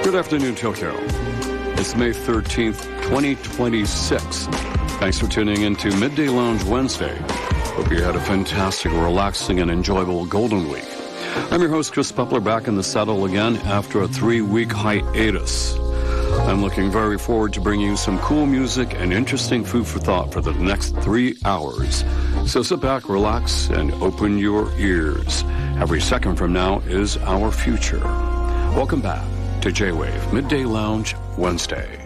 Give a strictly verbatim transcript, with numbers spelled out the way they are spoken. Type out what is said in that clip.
Good afternoon, Tokyo. It's May thirteenth, twenty twenty-six. Thanks for tuning in to Midday Lounge Wednesday. Hope you had a fantastic, relaxing, and enjoyable Golden Week. I'm your host, Chris Pepler, back in the saddle again after a three-week hiatus. I'm looking very forward to bringing you some cool music and interesting food for thought for the next three hours. So sit back, relax, and open your ears. Every second from now is our future. Welcome back to J-Wave Midday Lounge Wednesday.